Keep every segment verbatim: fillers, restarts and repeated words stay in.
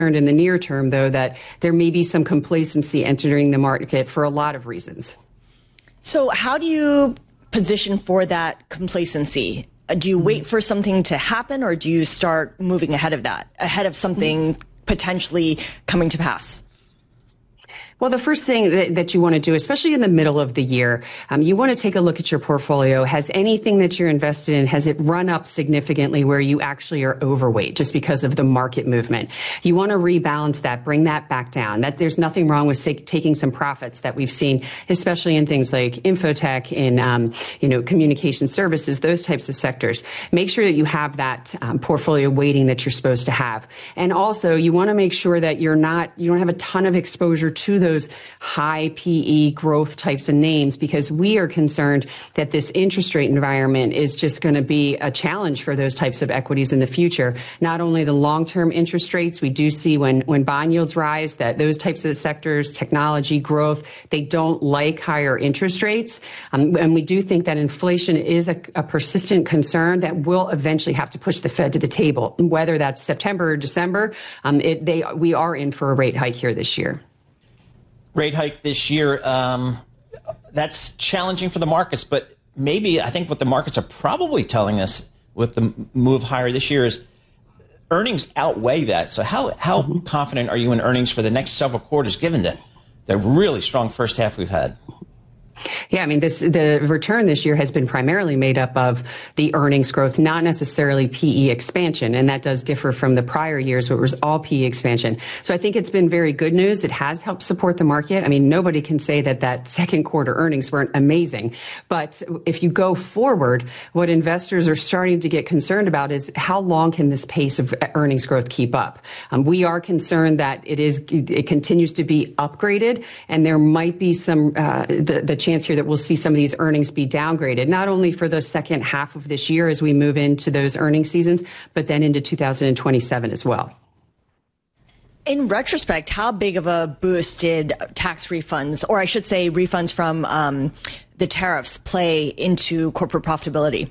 in the near term, though, that there may be some complacency entering the market for a lot of reasons. So how do you position for that complacency? Do you wait for something to happen, or do you start moving ahead of that, ahead of something potentially coming to pass? Well, the first thing that, that you want to do, especially in the middle of the year, um, you want to take a look at your portfolio. Has anything that you're invested in, has it run up significantly where you actually are overweight just because of the market movement? You want to rebalance that, bring that back down. That there's nothing wrong with say, taking some profits that we've seen, especially in things like infotech, in um, you know communication services, those types of sectors. Make sure that you have that um, portfolio weighting that you're supposed to have, and also you want to make sure that you're not you don't have a ton of exposure to those those high P E growth types of names, because we are concerned that this interest rate environment is just going to be a challenge for those types of equities in the future. Not only the long-term interest rates, we do see when, when bond yields rise that those types of sectors, technology, growth, they don't like higher interest rates. Um, and we do think that inflation is a, a persistent concern that will eventually have to push the Fed to the table. Whether that's September or December, um, it, they, we are in for a rate hike here this year. Rate hike this year, um, that's challenging for the markets, but maybe I think what the markets are probably telling us with the move higher this year is earnings outweigh that. So how how mm-hmm. confident are you in earnings for the next several quarters, given the, the really strong first half we've had? Yeah, I mean, this the return this year has been primarily made up of the earnings growth, not necessarily P E expansion. And that does differ from the prior years where it was all P E expansion. So I think it's been very good news. It has helped support the market. I mean, nobody can say that that second quarter earnings weren't amazing. But if you go forward, what investors are starting to get concerned about is how long can this pace of earnings growth keep up? Um, we are concerned that it is it continues to be upgraded, and there might be some uh, the, the chance here that we'll see some of these earnings be downgraded, not only for the second half of this year as we move into those earnings seasons, but then into two thousand twenty-seven as well. In retrospect, how big of a boost did tax refunds, or I should say refunds from um, the tariffs, play into corporate profitability?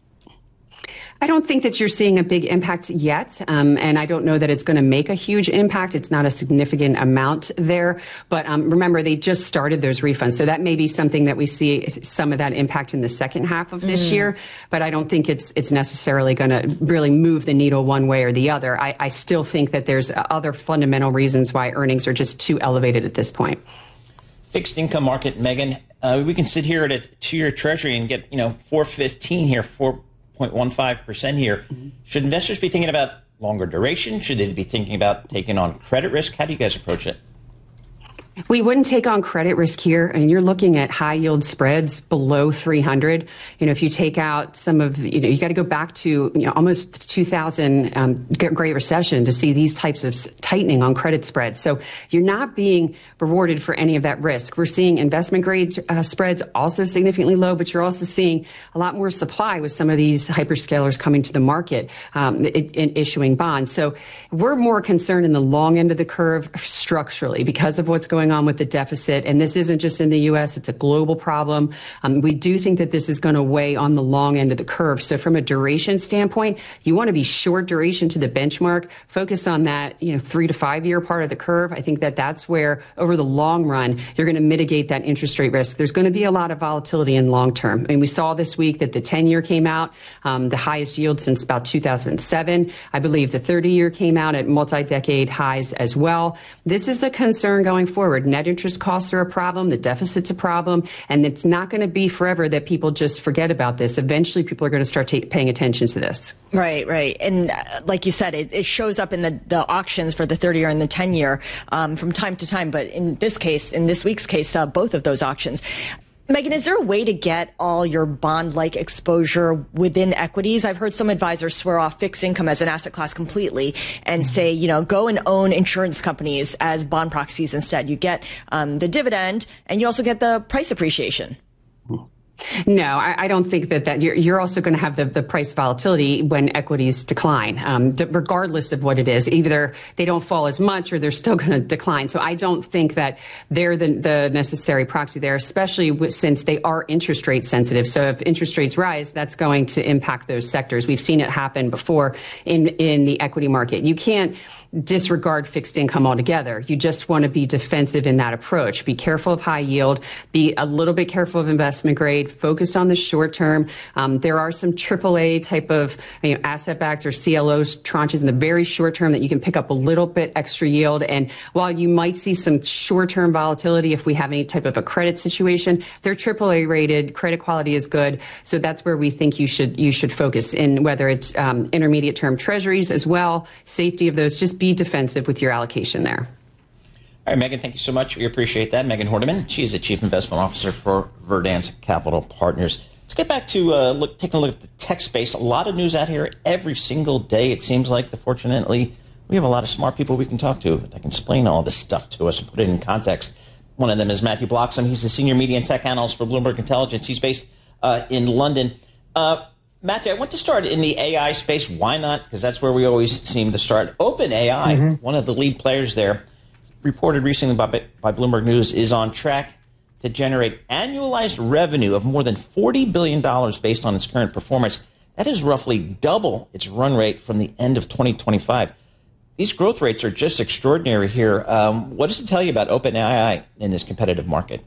I don't think that you're seeing a big impact yet, um, and I don't know that it's going to make a huge impact. It's not a significant amount there, but um, remember, they just started those refunds, so that may be something that we see some of that impact in the second half of this mm. year, but I don't think it's it's necessarily going to really move the needle one way or the other. I, I still think that there's other fundamental reasons why earnings are just too elevated at this point. Fixed income market, Megan, uh, we can sit here at a two-year Treasury and get, you know, four fifteen here, four zero point one five percent here. Mm-hmm. Should investors be thinking about longer duration? Should they be thinking about taking on credit risk? How do you guys approach it? We wouldn't take on credit risk here, and you're looking at high yield spreads below three hundred. You know, if you take out some of, you know, you got to go back to, you know, almost two thousand um, Great Recession to see these types of tightening on credit spreads. So you're not being rewarded for any of that risk. We're seeing investment grade uh, spreads also significantly low, but you're also seeing a lot more supply with some of these hyperscalers coming to the market um, and issuing bonds. So we're more concerned in the long end of the curve structurally because of what's going on with the deficit. And this isn't just in the U S, it's a global problem. Um, we do think that this is going to weigh on the long end of the curve. So from a duration standpoint, you want to be short duration to the benchmark, focus on that, you know, three to five year part of the curve. I think that that's where over the long run, you're going to mitigate that interest rate risk. There's going to be a lot of volatility in long term. I mean, we saw this week that the ten year came out, um, the highest yield since about two thousand seven. I believe the thirty year came out at multi-decade highs as well. This is a concern going forward. Net interest costs are a problem. The deficit's a problem. And it's not going to be forever that people just forget about this. Eventually, people are going to start ta- paying attention to this. Right, right. And uh, like you said, it, it shows up in the, the auctions for the thirty year and the ten year um, from time to time. But in this case, in this week's case, uh, both of those auctions. Megan, is there a way to get all your bond-like exposure within equities? I've heard some advisors swear off fixed income as an asset class completely and mm-hmm. say, you know, go and own insurance companies as bond proxies instead. You get um, the dividend and you also get the price appreciation. No, I, I don't think that that you're, you're also going to have the, the price volatility when equities decline, um, d- regardless of what it is. Either they don't fall as much or they're still going to decline. So I don't think that they're the, the necessary proxy there, especially w- since they are interest rate sensitive. So if interest rates rise, that's going to impact those sectors. We've seen it happen before in, in the equity market. You can't disregard fixed income altogether. You just want to be defensive in that approach. Be careful of high yield, be a little bit careful of investment grade, focus on the short term. Um, there are some triple A type of you know, asset-backed or C L O tranches in the very short term that you can pick up a little bit extra yield. And while you might see some short-term volatility if we have any type of a credit situation, they're triple A rated, credit quality is good. So that's where we think you should you should focus in, whether it's um, intermediate term treasuries as well, safety of those. Just be defensive with your allocation there. All right, Megan, thank you so much. We appreciate that. Megan Horniman, she is the Chief Investment Officer for Verdance Capital Partners. Let's get back to uh, look, taking a look at the tech space. A lot of news out here every single day. It seems like, the, fortunately, we have a lot of smart people we can talk to that can explain all this stuff to us and put it in context. One of them is Matthew Bloxham. He's the Senior Media and Tech Analyst for Bloomberg Intelligence. He's based uh, in London. Uh, Matthew, I want to start in the A I space. Why not? Because that's where we always seem to start. OpenAI, mm-hmm. one of the lead players there, reported recently by, by Bloomberg News, is on track to generate annualized revenue of more than forty billion dollars based on its current performance. That is roughly double its run rate from the end of twenty twenty-five. These growth rates are just extraordinary here. Um, what does it tell you about OpenAI in this competitive market?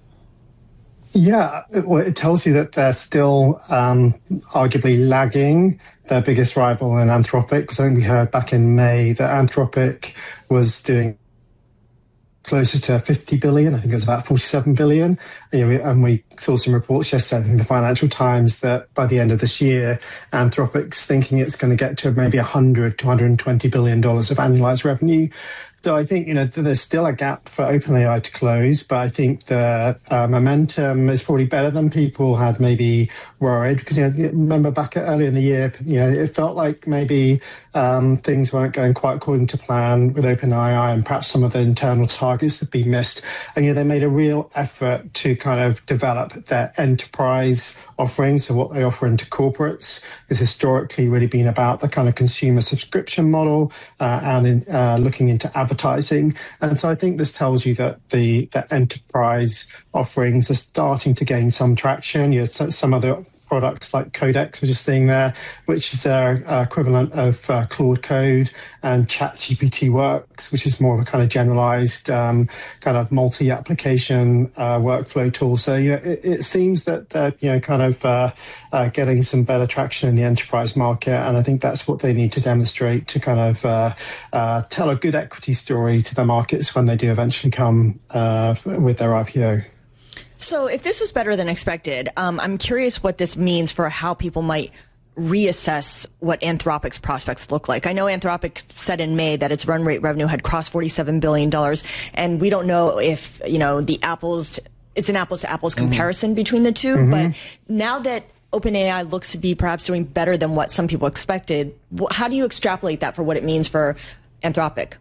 Yeah, well, it tells you that they're still um, arguably lagging their biggest rival in Anthropic, because I think we heard back in May that Anthropic was doing closer to fifty billion. I think it was about forty-seven billion. You know, and we saw some reports yesterday in the Financial Times that by the end of this year, Anthropic's thinking it's going to get to maybe one hundred to one hundred twenty billion dollars of annualized revenue. So I think, you know, there's still a gap for OpenAI to close, but I think the uh, momentum is probably better than people had maybe worried. Because, you know, remember back earlier in the year, you know, it felt like maybe um, things weren't going quite according to plan with OpenAI, and perhaps some of the internal targets had been missed. And, you know, they made a real effort to kind of develop their enterprise offerings, so what they offer into corporates has historically really been about the kind of consumer subscription model uh, and in, uh, looking into advertising. And so I think this tells you that the, the enterprise offerings are starting to gain some traction. You know, some of the products like Codex, we're just seeing there, which is their uh, equivalent of uh, Claude Code, and ChatGPT Works, which is more of a kind of generalized um, kind of multi-application uh, workflow tool. So, you know, it, it seems that they're, you know, kind of uh, uh, getting some better traction in the enterprise market. And I think that's what they need to demonstrate to kind of uh, uh, tell a good equity story to the markets when they do eventually come uh, with their I P O. So if this was better than expected, um, I'm curious what this means for how people might reassess what Anthropic's prospects look like. I know Anthropic said in May that its run rate revenue had crossed forty-seven billion dollars, and we don't know if, you know, the apples, it's an apples to apples comparison mm-hmm. between the two. Mm-hmm. But now that OpenAI looks to be perhaps doing better than what some people expected, how do you extrapolate that for what it means for Anthropic?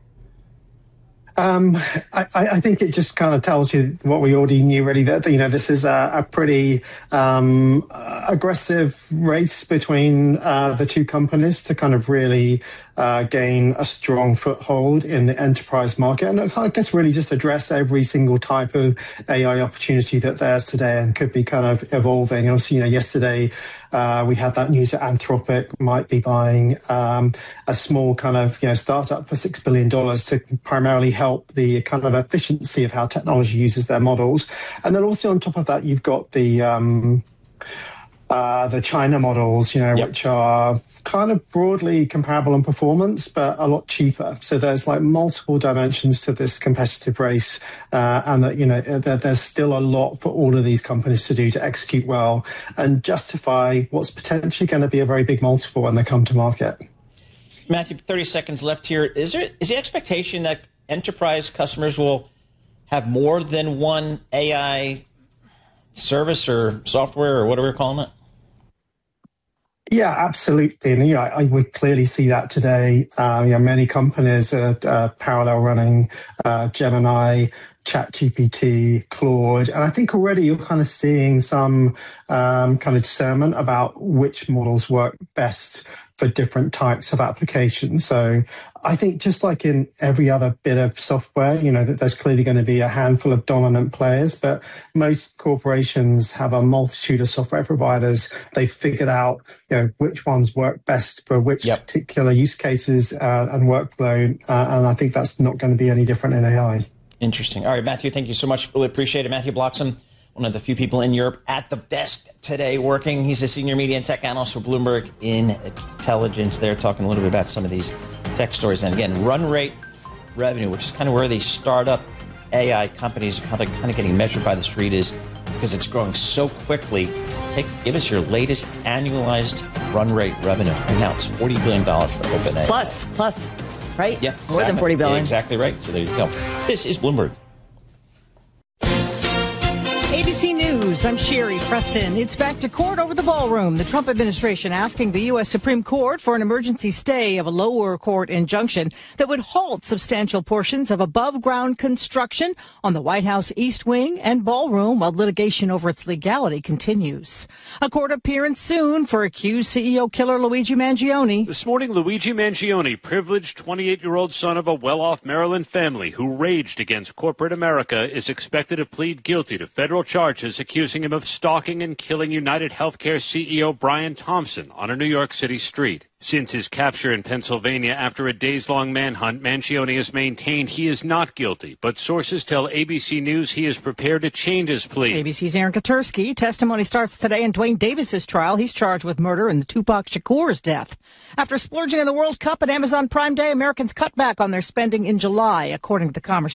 Um, I, I think it just kind of tells you what we already knew, really, that, you know, this is a, a pretty um, aggressive race between uh, the two companies to kind of really uh, gain a strong foothold in the enterprise market. And I guess really just address every single type of A I opportunity that there's today and could be kind of evolving. And obviously, you know, yesterday uh, we had that news that Anthropic might be buying um, a small kind of, you know, startup for six billion dollars to primarily help the kind of efficiency of how technology uses their models. And then also on top of that, you've got the um, uh, the China models, you know, yep. which are kind of broadly comparable in performance, but a lot cheaper. So there's like multiple dimensions to this competitive race, uh, and that, you know, there, there's still a lot for all of these companies to do to execute well and justify what's potentially going to be a very big multiple when they come to market. Matthew, thirty seconds left here. Is there is the expectation that enterprise customers will have more than one A I service or software or whatever we're calling it? Yeah, absolutely. And, you know, I, I would clearly see that today. Uh, you know, many companies are uh, parallel running uh, Gemini ChatGPT, Claude. And I think already you're kind of seeing some um, kind of discernment about which models work best for different types of applications. So I think just like in every other bit of software, you know, that there's clearly going to be a handful of dominant players, but most corporations have a multitude of software providers. They figured out, you know, which ones work best for which yep. particular use cases uh, and workflow. Uh, and I think that's not going to be any different in A I. Interesting. All right, Matthew, thank you so much. Really appreciate it. Matthew Bloxham, one of the few people in Europe at the desk today working. He's a senior media and tech analyst for Bloomberg Intelligence. They're talking a little bit about some of these tech stories. And again, run rate revenue, which is kind of where these startup A I companies are kind of, kind of getting measured by the street, is because it's growing so quickly. Take, give us your latest annualized run rate revenue. Right now it's forty billion dollars for OpenAI. Plus, plus, right? Yeah, more exactly. than forty billion dollars. Yeah, exactly right. So there you go. This is Bloomberg. A B C News, I'm Sherry Preston. It's back to court over the ballroom. The Trump administration asking the U S Supreme Court for an emergency stay of a lower court injunction that would halt substantial portions of above-ground construction on the White House East Wing and ballroom while litigation over its legality continues. A court appearance soon for accused C E O killer Luigi Mangione. This morning, Luigi Mangione, privileged twenty-eight-year-old son of a well-off Maryland family who raged against corporate America, is expected to plead guilty to federal charges accusing him of stalking and killing United Healthcare C E O Brian Thompson on a New York City street. Since his capture in Pennsylvania after a days-long manhunt, Mangione has maintained he is not guilty, but sources tell A B C News he is prepared to change his plea. A B C's Aaron Katursky. Testimony starts today in Dwayne Davis's trial. He's charged with murder in the Tupac Shakur's death. After splurging in the World Cup at Amazon Prime Day, Americans cut back on their spending in July, according to the Commerce